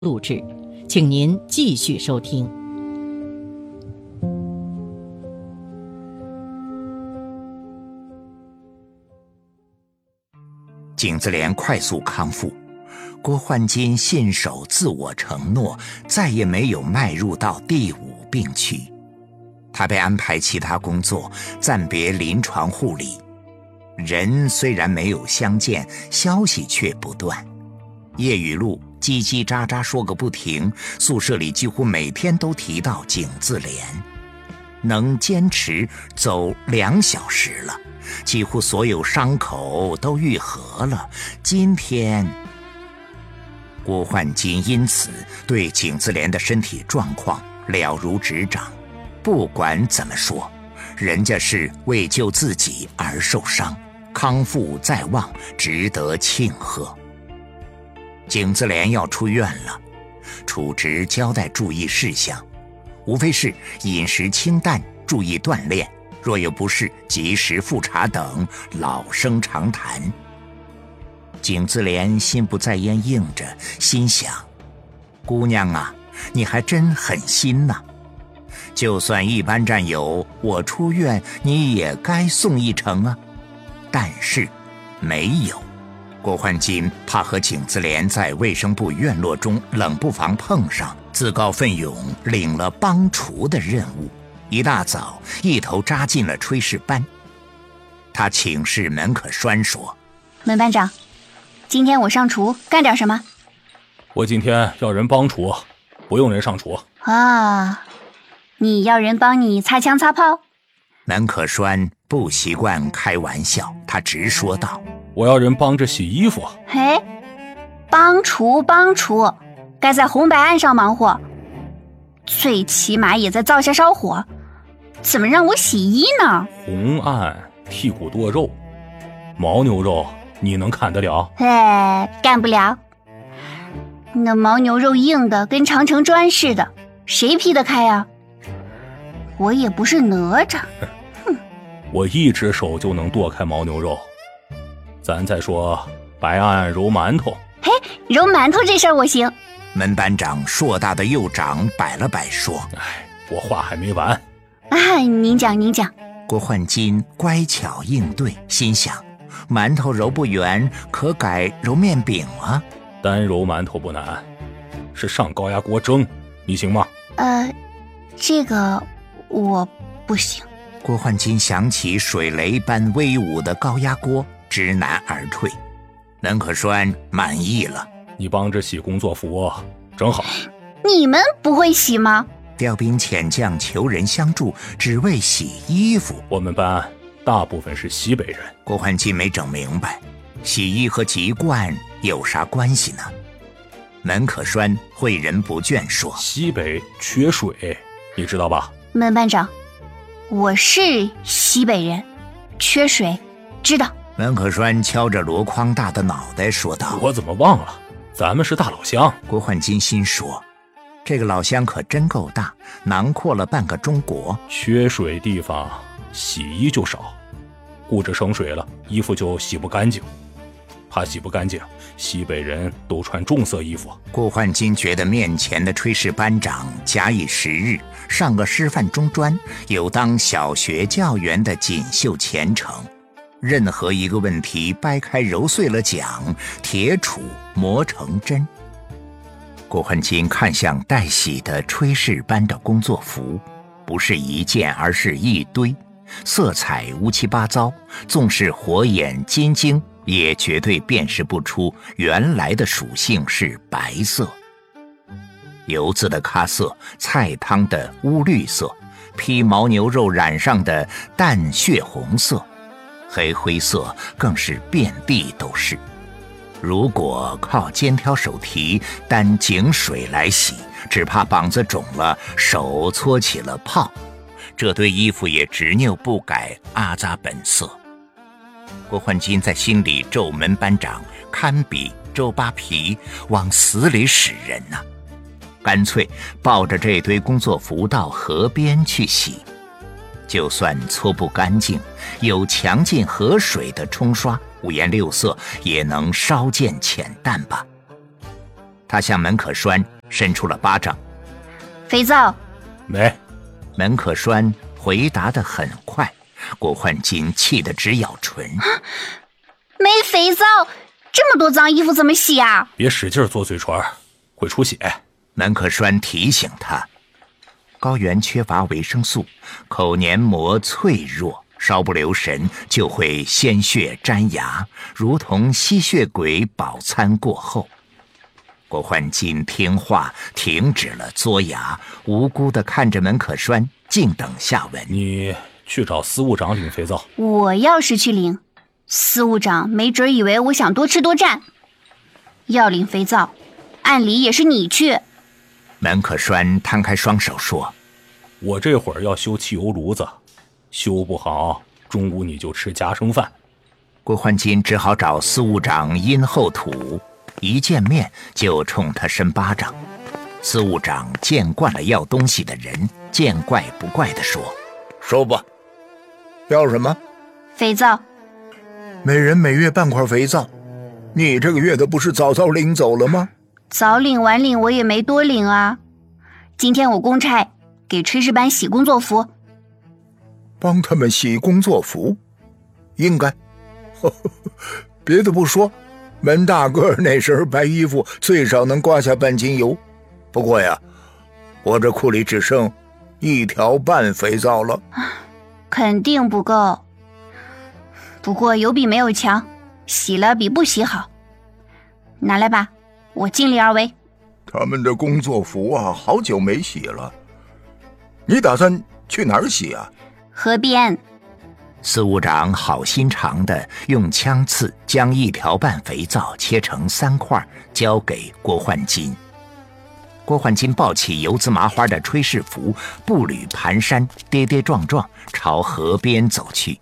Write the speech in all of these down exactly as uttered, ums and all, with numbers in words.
录制，请您继续收听。 景自怜快速康复，郭焕金信守自我承诺，再也没有迈入到第五病区。他被安排其他工作，暂别临床护理。人虽然没有相见，消息却不断。叶雨露叽叽喳喳说个不停，宿舍里几乎每天都提到景自怜。能坚持走两小时了，几乎所有伤口都愈合了。今天郭焕金因此对景自怜的身体状况了如指掌。不管怎么说，人家是为救自己而受伤，康复在望，值得庆贺。景自怜要出院了，处职交代注意事项，无非是饮食清淡，注意锻炼，若有不适及时复查等老生常谈。景自怜心不在焉应着，心想：姑娘啊，你还真狠心呐！就算一般战友，我出院你也该送一程啊。但是没有。郭焕金怕和景自怜在卫生部院落中冷不防碰上，自告奋勇领了帮厨的任务，一大早一头扎进了炊事班。他请示门可栓说： 门班长，今天我上厨干点什么？ 我今天要人帮厨，不用人上厨。 啊，你要人帮你擦枪擦炮？ 门可栓不习惯开玩笑，他直说道： 我要人帮着洗衣服。 嘿，帮厨帮厨，该在红白案上忙活，最起码也在灶下烧火，怎么让我洗衣呢？ 红案剔骨剁肉，牦牛肉你能砍得了？ 哎，干不了。那牦牛肉硬的跟长城砖似的，谁劈得开啊？我也不是哪吒。哼， 我一只手就能剁开牦牛肉。咱再说白案揉馒头。 嘿，揉馒头这事儿我行。 门班长硕大的右掌摆了摆说： 哎，我话还没完。 啊，您讲您讲。 郭焕金乖巧应对，心想：馒头揉不圆，可改揉面饼啊。 单揉馒头不难，是上高压锅蒸，你行吗？ 呃，这个我不行。 郭焕金想起水雷般威武的高压锅，知难而退。门可栓满意了： 你帮着洗工作服正好。 你们不会洗吗？ 调兵遣将，求人相助，只为洗衣服。 我们班大部分是西北人。 郭焕金没整明白，洗衣和籍贯有啥关系呢？门可栓诲人不倦说： 西北缺水，你知道吧？ 门班长，我是西北人，缺水知道。 门可栓敲着箩筐大的脑袋说道： 我怎么忘了，咱们是大老乡。 郭焕金心说，这个老乡可真够大，囊括了半个中国。 缺水地方洗衣就少，顾着省水了，衣服就洗不干净。怕洗不干净，西北人都穿重色衣服。 郭焕金觉得面前的炊事班长假以时日，上个师范中专，有当小学教员的锦绣前程。任何一个问题掰开揉碎了讲，铁杵磨成针。郭焕金看向待洗的炊事班的工作服，不是一件，而是一堆，色彩乌七八糟，纵是火眼金睛也绝对辨识不出原来的属性是白色。油渍的咖色，菜汤的乌绿色，披牦牛肉染上的淡血红色，黑灰色更是遍地都是。如果靠肩挑手提单井水来洗，只怕膀子肿了，手搓起了泡，这堆衣服也执拗不改阿扎本色。郭焕金在心里咒门班长堪比周扒皮，往死里使人呐、啊！干脆抱着这堆工作服到河边去洗，就算搓不干净，有强劲河水的冲刷，五颜六色也能稍见浅淡吧。 他向门可栓伸出了巴掌。 肥皂没。 门可栓回答得很快，郭焕金气得直咬唇。 没肥皂，这么多脏衣服怎么洗啊？ 别使劲嘬嘴唇，会出血。 门可栓提醒他，高原缺乏维生素，口黏膜脆弱，稍不留神就会鲜血沾牙，如同吸血鬼饱餐过后。郭焕金听话，停止了嘬牙，无辜地看着门可栓，静等下文。 你去找司务长领肥皂。 我要是去领，司务长没准以为我想多吃多占。要领肥皂，按理也是你去。 门可栓摊开双手说， 我这会儿要修汽油炉子，修不好中午你就吃家生饭。 郭焕金只好找司务长殷厚土，一见面就冲他伸巴掌。司务长见惯了要东西的人，见怪不怪地说， 说吧，要什么？ 肥皂。 每人每月半块肥皂，你这个月的不是早早领走了吗？ 早领晚领我也没多领啊。今天我公差给炊事班洗工作服。 帮他们洗工作服应该。呵呵，别的不说，门大个那身白衣服最少能刮下半斤油。不过呀，我这库里只剩一条半肥皂了。 肯定不够，不过有比没有强，洗了比不洗好。拿来吧，我尽力而为。 他们的工作服啊，好久没洗了。你打算去哪儿洗啊？ 河边。 司务长好心肠地用枪刺将一条半肥皂切成三块，交给郭焕金。郭焕金抱起油渍麻花的炊事服，步履蹒跚，跌跌撞撞朝河边走去。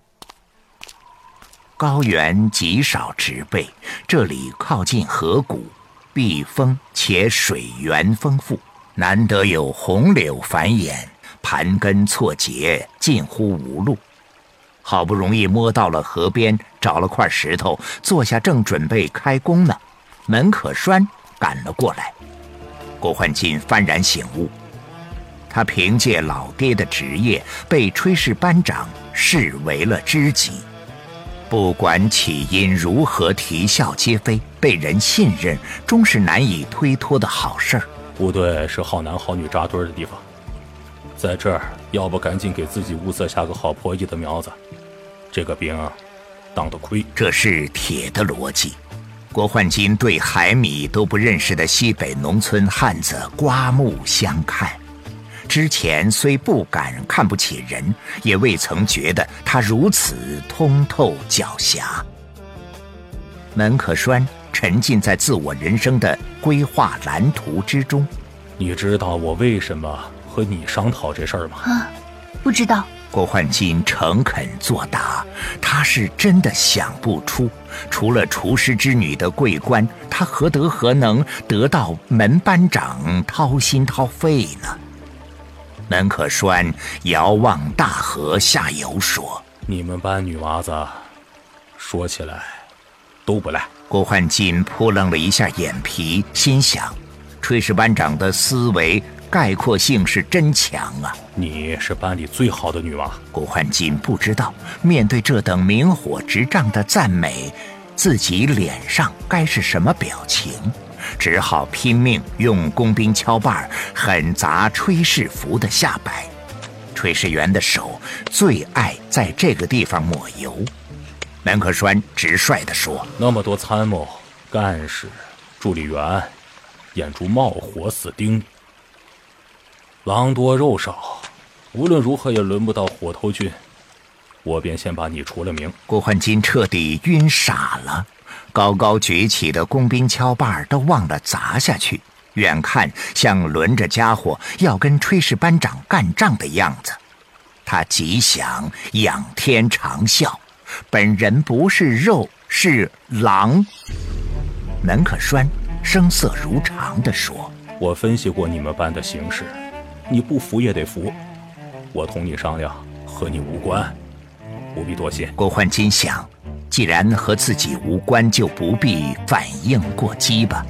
高原极少植被，这里靠近河谷，避风且水源丰富，难得有红柳繁衍，盘根错节，近乎无路。好不容易摸到了河边，找了块石头坐下，正准备开工呢，门可栓赶了过来。郭焕金幡然醒悟，他凭借老爹的职业被炊事班长视为了知己，不管起因如何啼笑皆非，被人信任终是难以推脱的好事儿。 部队是好男好女扎堆的地方，在这儿要不赶紧给自己物色下个好婆姨的苗子，这个兵当得亏。 这是铁的逻辑。郭焕金对海米都不认识的西北农村汉子刮目相看，之前虽不敢看不起人，也未曾觉得他如此通透狡黠。门可栓沉浸在自我人生的规划蓝图之中。 你知道我为什么和你商讨这事儿吗？ 啊，不知道。 郭焕金诚恳作答，他是真的想不出，除了厨师之女的桂冠，他何德何能得到门班长掏心掏肺呢？门可栓遥望大河下游说， 你们班女娃子说起来都不赖。 郭焕金扑棱了一下眼皮，心想，炊事班长的思维概括性是真强啊！ 你是班里最好的女娃。 郭焕金不知道面对这等明火执仗的赞美，自己脸上该是什么表情，只好拼命用工兵锹把狠砸炊事服的下摆。炊事员的手最爱在这个地方抹油。门可栓直率地说， 那么多参谋、干事、助理员，眼珠冒火死盯你，狼多肉少，无论如何也轮不到火头军，我便先把你除了名。 郭焕金彻底晕傻了，高高举起的工兵锹把都忘了砸下去，远看像轮着家伙要跟炊事班长干仗的样子。他极想仰天长啸，本人不是肉，是狼。门可栓声色如常地说， 我分析过你们班的形势，你不服也得服，我同你商量，和你无关，不必多谢。 郭焕金想，既然和自己无关，就不必反应过激吧。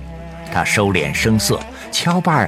他收敛声色，敲把